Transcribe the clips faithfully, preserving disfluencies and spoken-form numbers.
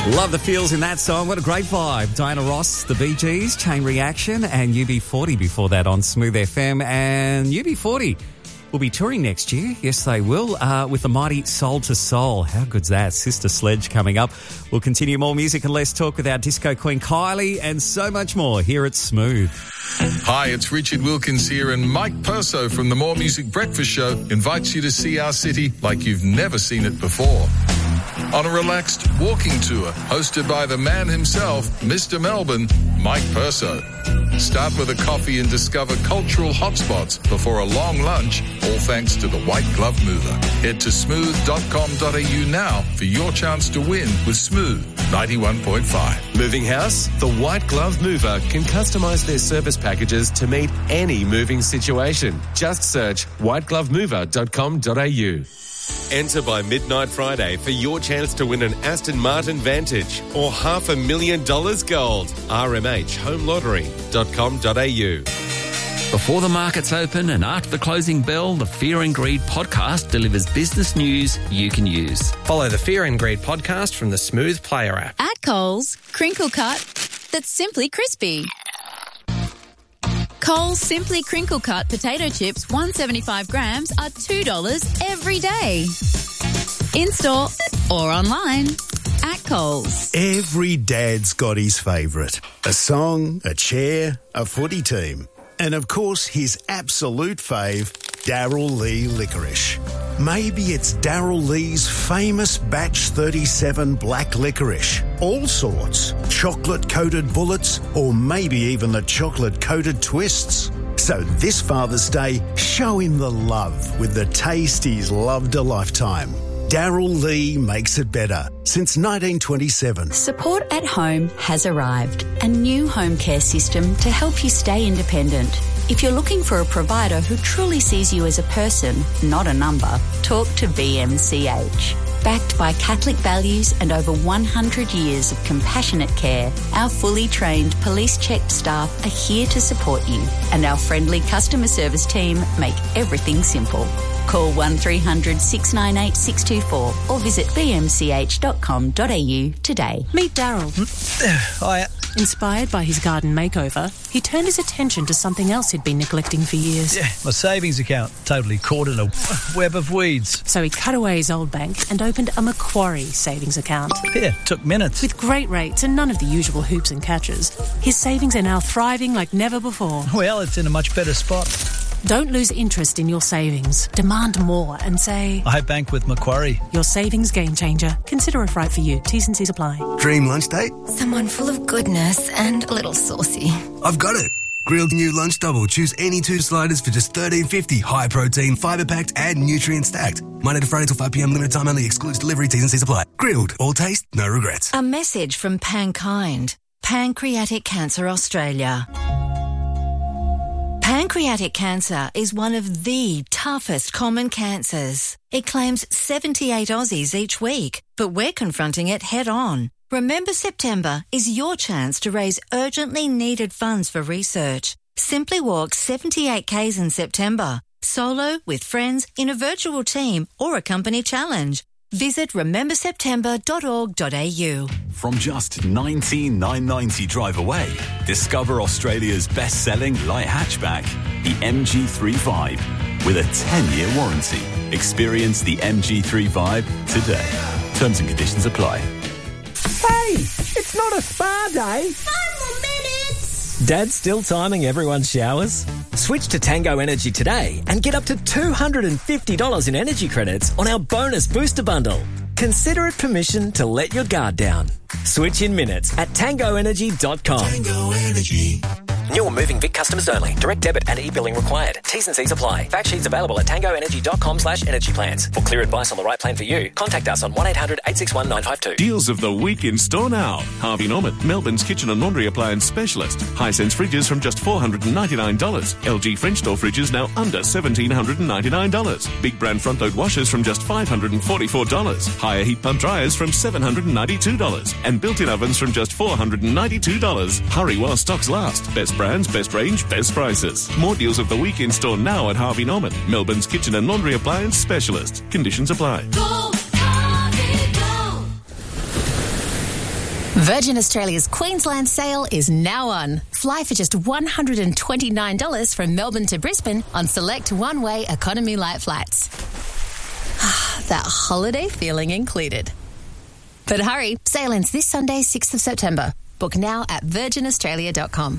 Love the feels in that song. What a great vibe. Diana Ross, the Bee Gees, Chain Reaction, and U B forty before that on Smooth F M. And U B forty will be touring next year. Yes, they will, uh, with the mighty Soul to Soul. How good's that? Sister Sledge coming up. We'll continue more music and less talk with our disco queen Kylie and so much more here at Smooth. Hi, it's Richard Wilkins here, and Mike Perso from the More Music Breakfast Show invites you to see our city like you've never seen it before. On a relaxed walking tour hosted by the man himself, Mister Melbourne, Mike Perso. Start with a coffee and discover cultural hotspots before a long lunch, all thanks to the White Glove Mover. Head to smooth dot com dot a u now for your chance to win with Smooth ninety-one point five. Moving house? The White Glove Mover can customise their service packages to meet any moving situation. Just search white glove mover dot com dot a u. Enter by midnight Friday for your chance to win an Aston Martin Vantage or half a million dollars gold. r m h home lottery dot com dot a u. Before the markets open and after the closing bell, the Fear and Greed podcast delivers business news you can use. Follow the Fear and Greed podcast from the Smooth Player app. At Coles, crinkle cut that's simply crispy. Coles Simply Crinkle Cut potato chips, one hundred seventy-five grams, are two dollars every day. In-store or online at Coles. Every dad's got his favourite. A song, a chair, a footy team. And of course, his absolute fave, Darryl Lea Licorice. Maybe it's Darryl Lea's famous Batch thirty-seven black licorice. All sorts. Chocolate-coated bullets, or maybe even the chocolate-coated twists. So this Father's Day, show him the love with the taste he's loved a lifetime. Darryl Lea makes it better since nineteen twenty-seven. Support at Home has arrived, a new home care system to help you stay independent. If you're looking for a provider who truly sees you as a person, not a number, talk to B M C H. Backed by Catholic values and over one hundred years of compassionate care, our fully trained police-checked staff are here to support you, and our friendly customer service team make everything simple. Call one three hundred six nine eight six two four or visit b m c h dot com dot a u today. Meet Darryl. Hi. Inspired by his garden makeover, he turned his attention to something else he'd been neglecting for years. Yeah, my savings account, totally caught in a web of weeds. So he cut away his old bank and opened a Macquarie savings account. Yeah, took minutes. With great rates and none of the usual hoops and catches, his savings are now thriving like never before. Well, it's in a much better spot. Don't lose interest in your savings. Demand more and say, I bank with Macquarie. Your savings game changer. Consider if right for you. T's and C's apply. Dream lunch date? Someone full of goodness and a little saucy. I've got it. Grilled new lunch double. Choose any two sliders for just thirteen fifty. High protein, fibre packed and nutrient stacked. Monday to Friday till five p m. Limited time only. Excludes delivery. T's and C's apply. Grilled. All taste, no regrets. A message from Pankind. Pancreatic Cancer Australia. Pancreatic cancer is one of the toughest common cancers. It claims seventy-eight Aussies each week, but we're confronting it head on. Remember September is your chance to raise urgently needed funds for research. Simply walk seventy-eight kays in September, solo, with friends, in a virtual team or a company challenge. Visit remember september dot org dot a u. From just nineteen thousand nine hundred ninety drive away, discover Australia's best-selling light hatchback, the M G three Vibe, with a ten-year warranty. Experience the M G three Vibe today. Terms and conditions apply. Hey, it's not a spa day. Five more minutes. Dad's still timing everyone's showers? Switch to Tango Energy today and get up to two hundred fifty dollars in energy credits on our bonus booster bundle. Consider it permission to let your guard down. Switch in minutes at tango energy dot com. Tango Energy. New or moving Vic customers only. Direct debit and e-billing required. T's and C's apply. Fact sheets available at tango energy dot com slash energy plans. For clear advice on the right plan for you, contact us on one eight hundred eight six one nine five two. Deals of the week in store now. Harvey Norman, Melbourne's kitchen and laundry appliance specialist. Hisense fridges from just four hundred ninety-nine dollars. L G French door fridges now under one thousand seven hundred ninety-nine dollars. Big brand front load washers from just five hundred forty-four dollars. Higher heat pump dryers from seven hundred ninety-two dollars. And built-in ovens from just four hundred ninety-two dollars. Hurry while stocks last. Best brands, best range, best prices. More deals of the week in store now at Harvey Norman, Melbourne's kitchen and laundry appliance specialist. Conditions apply. Go, Harvey, go. Virgin Australia's Queensland sale is now on. Fly for just one hundred twenty-nine dollars from Melbourne to Brisbane on select one-way economy light flights. That holiday feeling included. But hurry, sale ends this Sunday, sixth of September. Book now at virgin australia dot com.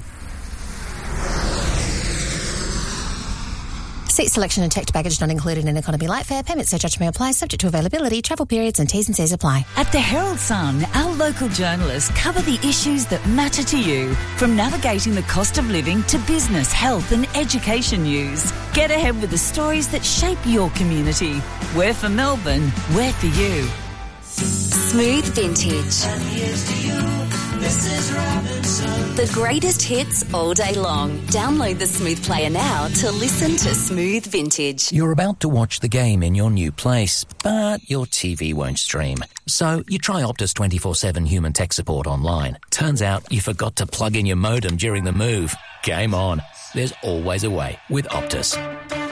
Seat selection and checked baggage not included in economy light fare. Payment surcharge may apply, subject to availability, travel periods and T's and C's apply. At the Herald Sun, our local journalists cover the issues that matter to you, from navigating the cost of living to business, health and education news. Get ahead with the stories that shape your community. We're for Melbourne, we're for you. Smooth Vintage. And here's to you, Missus Robinson. The greatest hits all day long. Download the Smooth Player now to listen to Smooth Vintage. You're about to watch the game in your new place, but your T V won't stream. So you try Optus twenty-four seven human tech support online. Turns out you forgot to plug in your modem during the move. Game on. There's always a way with Optus.